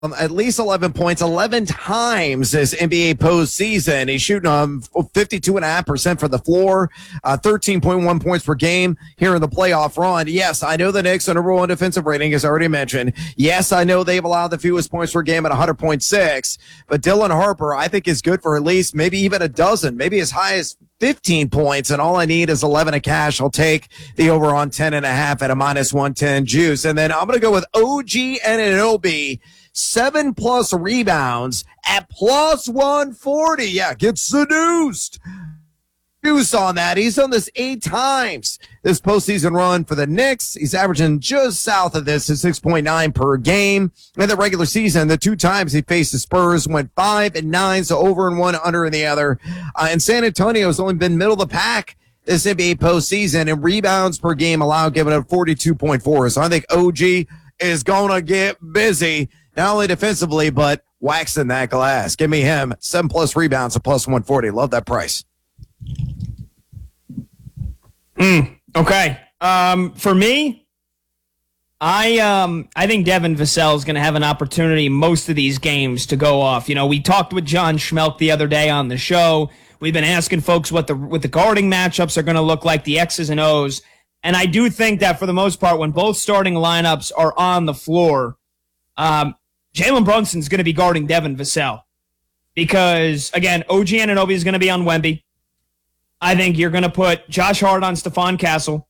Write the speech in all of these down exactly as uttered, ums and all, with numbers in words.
Um, at least eleven points, eleven times this N B A postseason. He's shooting um, fifty-two point five percent for the floor, uh, thirteen point one points per game here in the playoff run. Yes, I know the Knicks are number one defensive rating, as already mentioned. Yes, I know they've allowed the fewest points per game at one hundred point six, but Dylan Harper, I think, is good for at least maybe even a dozen, maybe as high as fifteen points, and all I need is eleven of cash. I'll take the over on ten and a half at a minus one ten juice. And then I'm going to go with O G Anunoby. Seven plus rebounds at plus one forty. Yeah, get seduced. Juice on that. He's done this eight times this postseason run for the Knicks. He's averaging just south of this at six point nine per game. In the regular season, the two times he faced the Spurs went five and nine, so over in one, under in the other. Uh, and San Antonio's only been middle of the pack this N B A postseason, and rebounds per game allowed, giving up forty-two point four. So I think O G is going to get busy. Not only defensively, but waxing that glass. Give me him. Seven plus rebounds at plus one forty. Love that price. Mm, okay. Um, for me, I um, I think Devin Vassell is going to have an opportunity most of these games to go off. You know, we talked with John Schmelk the other day on the show. We've been asking folks what the what the guarding matchups are going to look like, the X's and O's. And I do think that for the most part, when both starting lineups are on the floor, um, Jalen Brunson's going to be guarding Devin Vassell because, again, O G Anunoby is going to be on Wemby. I think you're going to put Josh Hart on Stephon Castle.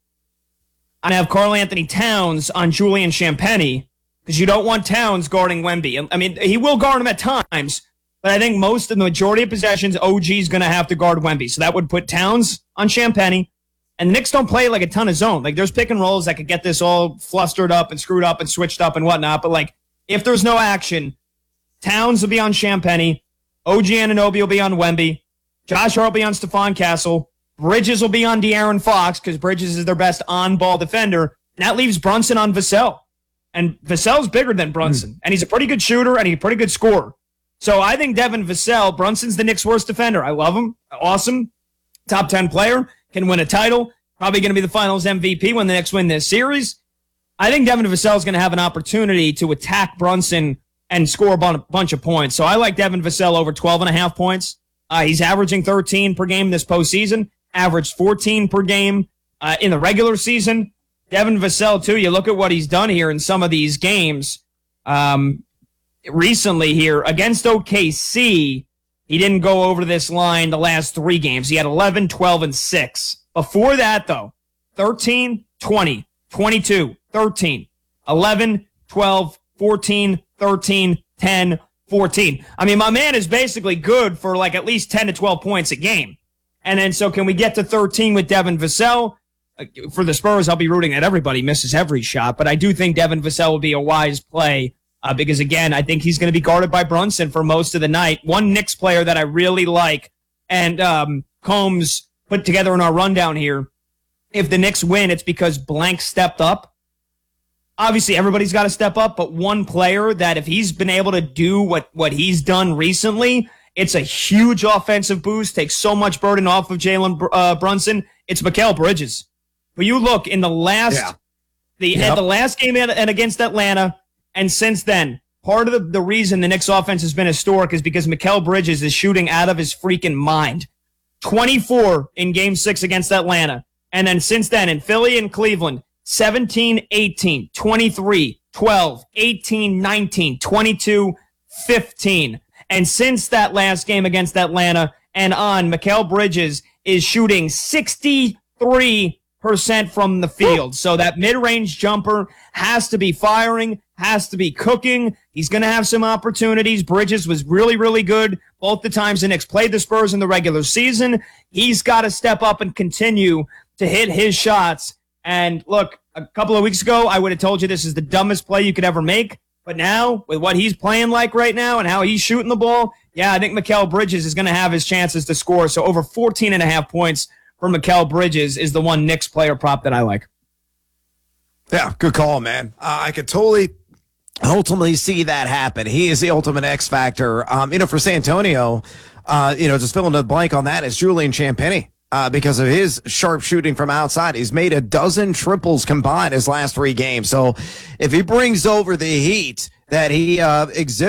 I have Karl Anthony Towns on Julian Champagnie because you don't want Towns guarding Wemby. I mean, he will guard him at times, but I think most of the majority of possessions, O G is going to have to guard Wemby. So that would put Towns on Champagnie. And the Knicks don't play like a ton of zone. Like, there's pick and rolls that could get this all flustered up and screwed up and switched up and whatnot, but like, if there's no action, Towns will be on Champagnie, O G Anunoby will be on Wemby, Josh Hart will be on Stephon Castle, Bridges will be on De'Aaron Fox because Bridges is their best on-ball defender, and that leaves Brunson on Vassell. And Vassell's bigger than Brunson, mm. and he's a pretty good shooter and he's a pretty good scorer. So I think Devin Vassell, Brunson's the Knicks' worst defender. I love him. Awesome. Top ten player, can win a title, probably going to be the Finals M V P when the Knicks win this series. I think Devin Vassell is going to have an opportunity to attack Brunson and score a bunch of points. So I like Devin Vassell over twelve and a half points. Uh, he's averaging thirteen per game this postseason, averaged fourteen per game uh, in the regular season. Devin Vassell, too, you look at what he's done here in some of these games um, recently here. Against O K C, he didn't go over this line the last three games. He had eleven, twelve, and six. Before that, though, thirteen, twenty, twenty-two, thirteen, eleven, twelve, fourteen, thirteen, ten, fourteen. I mean, my man is basically good for like at least ten to twelve points a game. And then so can we get to thirteen with Devin Vassell? For the Spurs, I'll be rooting that everybody misses every shot, but I do think Devin Vassell will be a wise play uh, because, again, I think he's going to be guarded by Brunson for most of the night. One Knicks player that I really like, and um, Combs put together in our rundown here, if the Knicks win, it's because blank stepped up. Obviously, everybody's got to step up, but one player that if he's been able to do what, what he's done recently, it's a huge offensive boost, takes so much burden off of Jalen uh, Brunson. It's Mikal Bridges. But you look in the last, yeah. the yep. at the last game and against Atlanta, and since then, part of the, the reason the Knicks offense has been historic is because Mikal Bridges is shooting out of his freaking mind. twenty-four in game six against Atlanta. And then since then, in Philly and Cleveland, seventeen, eighteen, twenty-three, twelve, eighteen, nineteen, twenty-two, fifteen. And since that last game against Atlanta and on, Mikal Bridges is shooting sixty-three percent from the field. So that mid-range jumper has to be firing, has to be cooking. He's going to have some opportunities. Bridges was really, really good both the times the Knicks played the Spurs in the regular season. He's got to step up and continue to hit his shots. And look, a couple of weeks ago, I would have told you this is the dumbest play you could ever make. But now, with what he's playing like right now and how he's shooting the ball, yeah, I think Mikal Bridges is going to have his chances to score. So over fourteen and a half points for Mikal Bridges is the one Knicks player prop that I like. Yeah, good call, man. Uh, I could totally ultimately see that happen. He is the ultimate X factor. Um, you know, for San Antonio, uh, you know, just filling the blank on that is Julian Champagnie. Uh, because of his sharp shooting from outside. He's made a dozen triples combined his last three games. So if he brings over the heat, that he uh, exhibits.